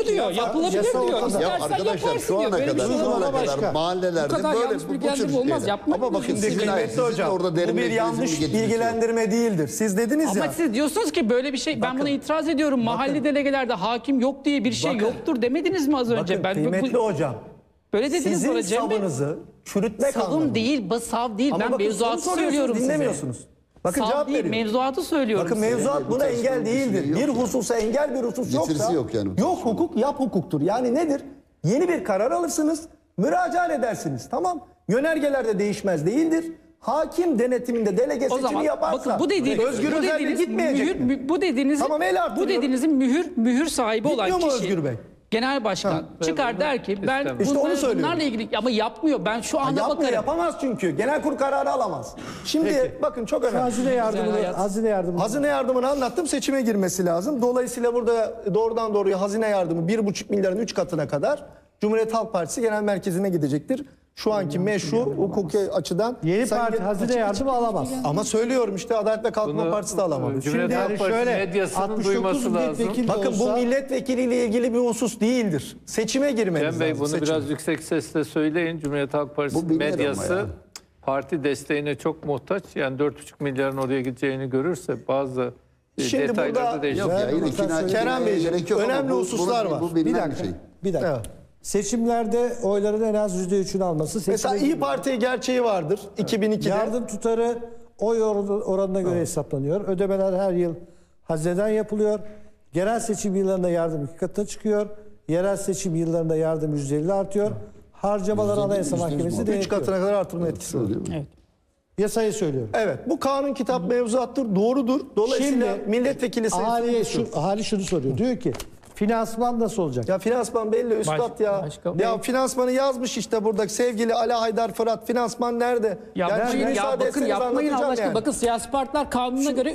yapılabilir diyor. Yapılabilir yasa diyor. ortada. İstersen Arkadaşlar yaparsın şu diyor. ana Böyle bir kadar, şey şu olmaz. ana kadar mahallelerde Bu kadar böyle yanlış bu tür bilgilendirme olmaz. şeyler. Yapmayın. Ama bakın Şimdi sizin kıymetli hocam, orada bu derin bir yanlış bilgilendirme değildir. Siz dediniz Ama ya. siz diyorsunuz ki böyle bir şey, ben buna itiraz ediyorum. Mahalli delegelerde hakim yok diye bir şey Bakın. yoktur demediniz mi az önce? Bakın kıymetli hocam. Böyle dediniz Sizin bana Cem Bey. savınızı çürütmek Savun anlamında. değil, sav değil. Ama Ben bakın mevzuatı soru soruyorsunuz, söylüyorum size. dinlemiyorsunuz. Bakın Sav cevap değil, veriyorum. mevzuatı söylüyorum Bakın size. mevzuat buna engel değildir. yok Bir yani. hususa engel bir husus yoksa Getirisi yok yani. yok hukuk yap hukuktur. Yani nedir? Yeni bir karar alırsınız, müracaat edersiniz. Tamam. Yönergelerde değişmez değildir. Hakim denetiminde delege O zaman seçimi yaparsa bakın bu dediğiniz, Özgür Özel de gitmeyecek mi? bu dediğiniz, Tamam, el bu arttırıyorum. dediğinizin mühür sahibi olan Gitmiyor mu kişi. Özgür Bey? Genel başkan çıkar der ki ben İşte onu söylüyorum. bunlarla ilgili ama yapmıyor. Ben şu anda Yapmıyor, bakarım. yapamaz çünkü. Genelkurul kararı alamaz. Şimdi bakın çok önemli. Hazine yardımı. Hazine yardımını anlattım, seçime girmesi lazım. Dolayısıyla burada doğrudan doğruya hazine yardımı 1,5 milyarın 3 katına kadar Cumhuriyet Halk Partisi Genel Merkezi'ne gidecektir. Şu anki meşru hukuki açıdan. Yeni parti hazine yardımı alamaz. Ama söylüyorum işte Adalet ve Kalkınma Partisi de alamadı. Cumhuriyet Şimdi Halk Partisi medyasının 69 duyması lazım. milletvekili bakın bu olsa- milletvekiliyle ilgili bir husus değildir. Seçime girmeniz Cem Bey lazım. bunu seçime. biraz yüksek sesle söyleyin. Cumhuriyet Halk Bu Partisi bilinir ama medyası ya. parti desteğine çok muhtaç. Yani 4,5 milyarın oraya gideceğini görürse bazı Şimdi detayları burada- da değişir. Yok ya, yine Kerem Beyciğim, gerek yok ama önemli hususlar var. Bu bilinen bir şey. Bir dakika. Evet. Seçimlerde oyların en az %3'ünü alması. Mesela İyi Parti gerçeği vardır 2002'de. Yardım tutarı oy oranına göre hesaplanıyor. Ödemeler her yıl hazineden yapılıyor. Yerel seçim yıllarında yardım 2 katına çıkıyor. Yerel seçim yıllarında yardım %50 artıyor. Harcamalar Anayasa Mahkemesi 3 denetliyor. katına kadar artırma etkisi var. Evet. Yasayı söylüyorum. Evet, bu kanun kitap mevzuattır, doğrudur. Dolayısıyla Şimdi milletvekili sayısı ahali şunu soruyor. Diyor ki finansman nasıl olacak? ya finansman belli üstad ya. başka- Ya finansmanı yazmış işte buradaki sevgili Ali Haydar Fırat. Finansman nerede? Yapmayın şimdi ya, müsaade bakın etseniz yapmayın Allah anlatacağım aşkına. yani. Bakın siyasi partiler kanuna göre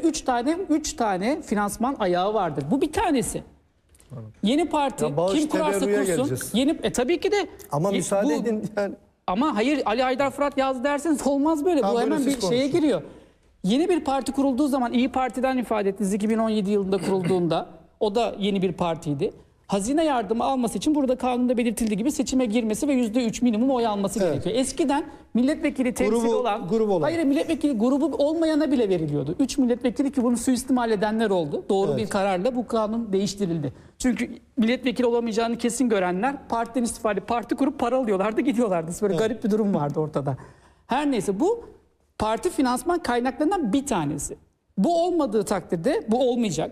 3 tane finansman ayağı vardır. Bu bir tanesi. Yeni parti Ya bağış kim kurarsa teberrüye kursun. geleceğiz. Tabii ki de. Ama müsaade bu- edin yani. Ama hayır Ali Haydar Fırat yazdı derseniz olmaz böyle. Tamam, Bu hemen buyurun, bir siz şeye konuşun. giriyor. Yeni bir parti kurulduğu zaman İyi Parti'den ifade ettiniz 2017 yılında kurulduğunda. O da yeni bir partiydi. Hazine yardımı alması için burada kanunda belirtildiği gibi seçime girmesi ve %3 minimum oy alması gerekiyor. Eskiden milletvekili temsil grubu olan. Hayır, milletvekili grubu olmayana bile veriliyordu. 3 milletvekili ki bunu suistimal edenler oldu. Doğru bir kararla bu kanun değiştirildi. Çünkü milletvekili olamayacağını kesin görenler partiden istifa edip parti kurup para alıyorlardı, gidiyorlardı. Böyle garip bir durum vardı ortada. Her neyse bu parti finansman kaynaklarından bir tanesi. Bu olmadığı takdirde bu olmayacak.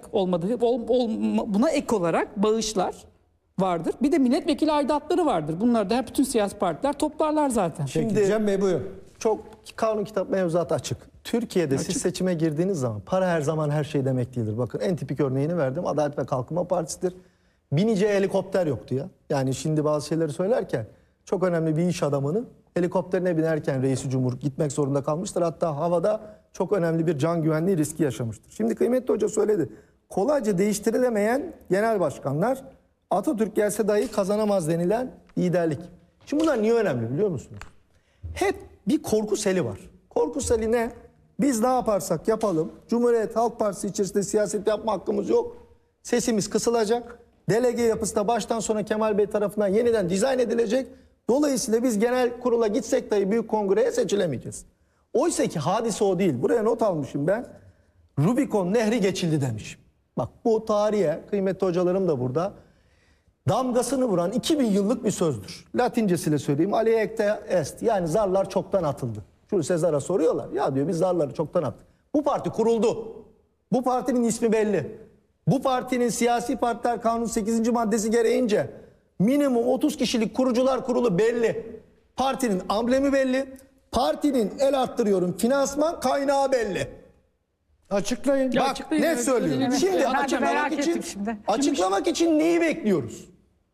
Buna ek olarak bağışlar vardır. Bir de milletvekili aidatları vardır. Bunlar da hep bütün siyasi partiler toplarlar zaten. Şimdi Cem Bey buyurun. Çok kanun kitap mevzuatı açık. Türkiye'de siz seçime girdiğiniz zaman para her zaman her şey demek değildir. Bakın en tipik örneğini verdim. Adalet ve Kalkınma Partisi'dir. Binici helikopter yoktu ya. Yani şimdi bazı şeyleri söylerken çok önemli bir iş adamının helikopterine binerken reisi cumhur gitmek zorunda kalmıştır. Hatta havada çok önemli bir can güvenliği riski yaşamıştır. Şimdi kıymetli hoca söyledi. Kolayca değiştirilemeyen genel başkanlar Atatürk gelse dahi kazanamaz denilen liderlik. Şimdi bunlar niye önemli biliyor musunuz? Hep bir korku seli var. Korku seli ne? Biz ne yaparsak yapalım. Cumhuriyet Halk Partisi içerisinde siyaset yapma hakkımız yok. Sesimiz kısılacak. Delege yapısı da baştan sona Kemal Bey tarafından yeniden dizayn edilecek. Dolayısıyla biz genel kurula gitsek dahi büyük kongreye seçilemeyeceğiz. Oysa ki hadise o değil. Buraya not almışım ben. Rubikon Nehri geçildi demişim. Bak bu tarihe, kıymetli hocalarım da burada, damgasını vuran 2000 yıllık bir sözdür. Latincesiyle söyleyeyim. Alia ecta est. Yani zarlar çoktan atıldı. Jules Caesar'a soruyorlar. Ya diyor biz zarları çoktan attık. Bu parti kuruldu. Bu partinin ismi belli. Bu partinin siyasi partiler kanun 8. maddesi gereğince minimum 30 kişilik kurucular kurulu belli. Partinin amblemi belli. Partinin el arttırıyorum finansman kaynağı belli. Açıklayın. Ya Bak açıklayın. net söylüyorum. Evet. Şimdi Ben de açıklamak merak için, ettim şimdi. açıklamak için neyi bekliyoruz?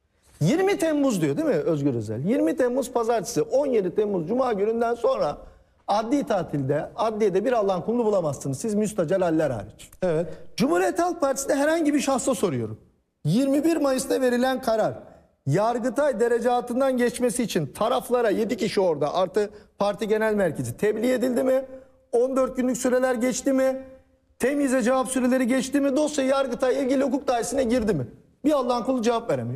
20 Temmuz diyor değil mi Özgür Özel? 20 Temmuz pazartesi, 17 Temmuz cuma gününden sonra adli tatilde, adliyede bir Allah'ın kulunu bulamazsınız. Siz müstacel haller hariç. Evet. Cumhuriyet Halk Partisi'nde herhangi bir şahsa soruyorum. 21 Mayıs'ta verilen karar Yargıtay derecatından geçmesi için taraflara 7 kişi orada artı parti genel merkezi tebliğ edildi mi? 14 günlük süreler geçti mi? Temize cevap süreleri geçti mi? Dosya Yargıtay ilgili hukuk dairesine girdi mi? Bir Allah'ın kulu cevap veremiyor.